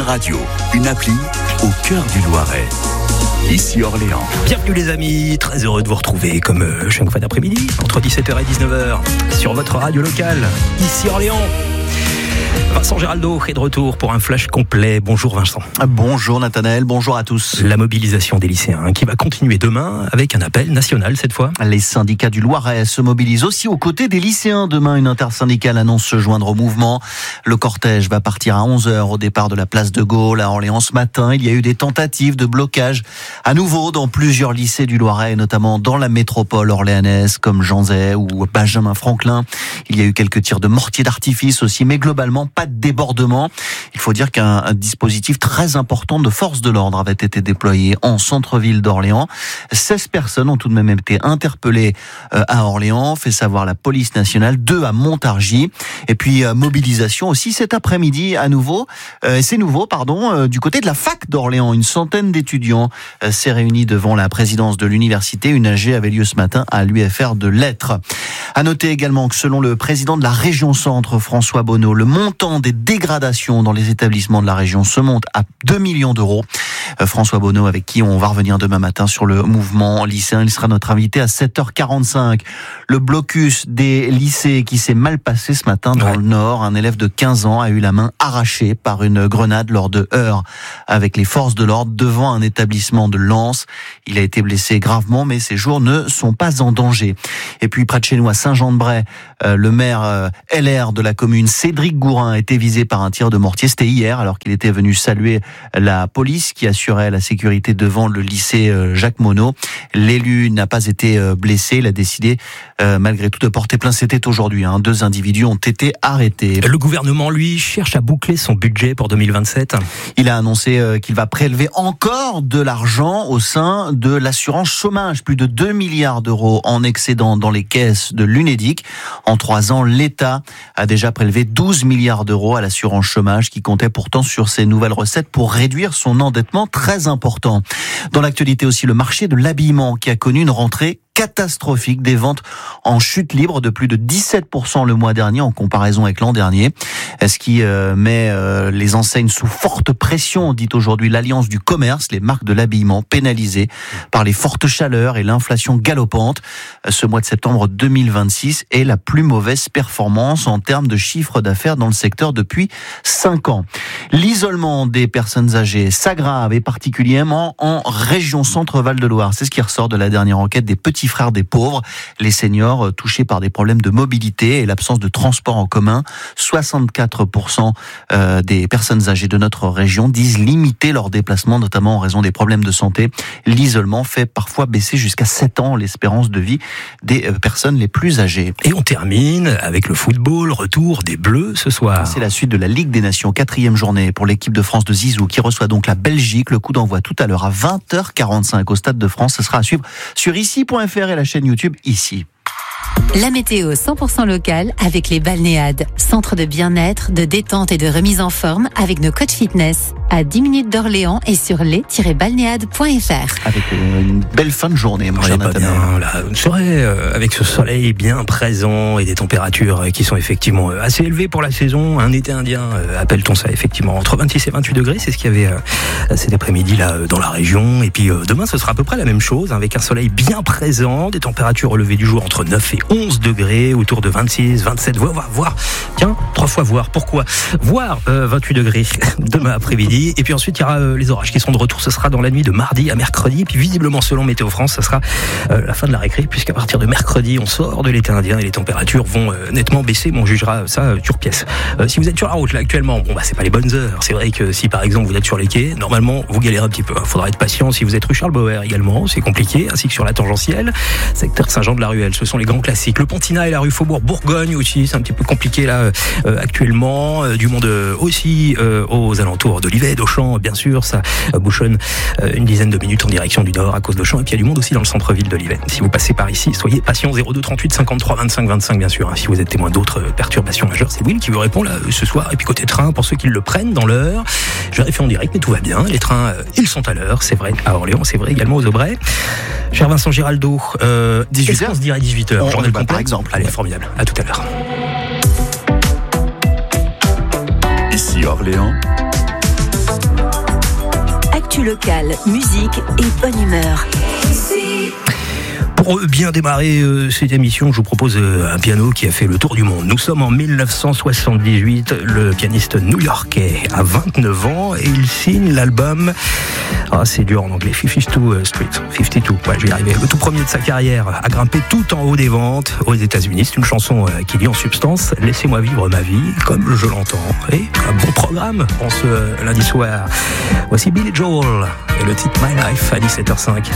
radio, une appli au cœur du Loiret. Ici Orléans. Bienvenue les amis, très heureux de vous retrouver comme chaque fois d'après-midi, entre 17h et 19h, sur votre radio locale, ici Orléans. Vincent Géraldo est de retour pour un flash complet. Bonjour Vincent. Bonjour Nathanaël, bonjour à tous. La mobilisation des lycéens qui va continuer demain avec un appel national cette fois. Les syndicats du Loiret se mobilisent aussi aux côtés des lycéens. Demain, une intersyndicale annonce se joindre au mouvement. Le cortège va partir à 11h au départ de la place de Gaulle à Orléans ce matin. Il y a eu des tentatives de blocage à nouveau dans plusieurs lycées du Loiret, notamment dans la métropole orléanaise comme Jean Zay ou Benjamin Franklin. Il y a eu quelques tirs de mortier d'artifice aussi, mais globalement pas de débordement. Il faut dire qu'un dispositif très important de forces de l'ordre avait été déployé en centre-ville d'Orléans. 16 personnes ont tout de même été interpellées à Orléans, fait savoir la police nationale, 2 à Montargis. Et puis mobilisation aussi cet après-midi à nouveau, du côté de la fac d'Orléans. Une centaine d'étudiants s'est réunie devant la présidence de l'université. Une AG avait lieu ce matin à l'UFR de Lettres. À noter également que selon le président de la région Centre, François Bonneau, le montant des dégradations dans les établissements de la région se monte à 2 millions d'euros. François Bonneau, avec qui on va revenir demain matin sur le mouvement lycéen. Il sera notre invité à 7h45. Le blocus des lycées qui s'est mal passé ce matin dans le Nord. Un élève de 15 ans a eu la main arrachée par une grenade lors de heurts avec les forces de l'ordre devant un établissement de Lens. Il a été blessé gravement, mais ses jours ne sont pas en danger. Et puis près de chez nous, à Saint-Jean-de-Bray, le maire LR de la commune, Cédric Gourin, a été visé par un tir de mortier. C'était hier, alors qu'il était venu saluer la police qui assurait la sécurité devant le lycée Jacques Monod. L'élu n'a pas été blessé. Il a décidé, malgré tout, de porter plainte. C'était aujourd'hui. 2 individus ont été arrêtés. Le gouvernement, lui, cherche à boucler son budget pour 2027. Il a annoncé qu'il va prélever encore de l'argent au sein de l'assurance chômage. Plus de 2 milliards d'euros en excédent dans les caisses de l'Unédic. En 3 ans, l'État a déjà prélevé 12 milliards d'euros à l'assurance chômage qui comptait pourtant sur ses nouvelles recettes pour réduire son endettement très important. Dans l'actualité aussi, le marché de l'habillement qui a connu une rentrée catastrophique, des ventes en chute libre de plus de 17% le mois dernier en comparaison avec l'an dernier. Ce qui met les enseignes sous forte pression, dit aujourd'hui l'Alliance du commerce, les marques de l'habillement pénalisées par les fortes chaleurs et l'inflation galopante. Ce mois de septembre 2026 est la plus mauvaise performance en termes de chiffre d'affaires dans le secteur depuis 5 ans. L'isolement des personnes âgées s'aggrave et particulièrement en région Centre-Val de Loire. C'est ce qui ressort de la dernière enquête des petits frères des pauvres, les seniors touchés par des problèmes de mobilité et l'absence de transport en commun. 64% des personnes âgées de notre région disent limiter leurs déplacements, notamment en raison des problèmes de santé. L'isolement fait parfois baisser jusqu'à 7 ans l'espérance de vie des personnes les plus âgées. Et on termine avec le football, retour des Bleus ce soir. C'est la suite de la Ligue des Nations, 4e journée pour l'équipe de France de Zizou qui reçoit donc la Belgique. Le coup d'envoi tout à l'heure à 20h45 au Stade de France. Ce sera à suivre sur ici.fr et la chaîne YouTube ici. La météo 100% locale avec les Balnéades, centre de bien-être, de détente et de remise en forme avec nos coachs fitness. À 10 minutes d'Orléans et sur les-balnéades.fr. Avec une belle fin de journée, mon cher Nathanaël. C'est vrai, avec ce soleil bien présent et des températures qui sont effectivement assez élevées pour la saison. Un été indien, appelle-t-on ça effectivement, entre 26 et 28 degrés. C'est ce qu'il y avait cet après-midi là dans la région. Et puis demain, ce sera à peu près la même chose, avec un soleil bien présent, des températures relevées du jour entre 9 et 11 degrés, autour de 26, 27, voire, tiens, 3 fois voir, pourquoi ? Voire 28 degrés demain après-midi. Et puis ensuite, il y aura les orages qui seront de retour. Ce sera dans la nuit de mardi à mercredi. Et puis visiblement, selon Météo France, ce sera la fin de la récré, puisqu'à partir de mercredi, on sort de l'été indien et les températures vont nettement baisser. Bon, on jugera ça sur pièce. Si vous êtes sur la route là actuellement, c'est pas les bonnes heures. C'est vrai que si par exemple vous êtes sur les quais, normalement vous galérez un petit peu. Faudra être patient. Si vous êtes rue Charles Bauer également, c'est compliqué, ainsi que sur la tangentielle, secteur Saint-Jean-de-la-Ruelle. Ce sont les grands classiques. Le Pontina et la rue Faubourg-Bourgogne aussi, c'est un petit peu compliqué là actuellement. Du monde aussi aux alentours d'Olivet, d'Auchan, bien sûr, ça bouchonne une dizaine de minutes en direction du nord à cause d'Auchan. Et puis il y a du monde aussi dans le centre-ville d'Olivet. Si vous passez par ici, soyez patient. 02 38 53 25 25, bien sûr. Si vous êtes témoin d'autres perturbations majeures, c'est Will qui vous répond là ce soir. Et puis côté train, pour ceux qui le prennent dans l'heure, je vérifie en direct, mais tout va bien. Les trains, ils sont à l'heure, c'est vrai à Orléans, c'est vrai également aux Aubrais. Cher Vincent Géraldo, 18h, on se dirait 18h. Journal complet, par exemple. Allez, formidable. À tout à l'heure. Ici Orléans, Actu locale, musique et bonne humeur. Pour bien démarrer cette émission, je vous propose un piano qui a fait le tour du monde. Nous sommes en 1978, le pianiste new-yorkais a 29 ans et il signe l'album, c'est dur en anglais, 52 Street, 52, ouais, je vais y arriver. Le tout premier de sa carrière a grimpé tout en haut des ventes aux États-Unis. C'est une chanson qui dit en substance, laissez-moi vivre ma vie comme je l'entends. Et un bon programme en ce lundi soir. Voici Billy Joel et le titre My Life à 17h05.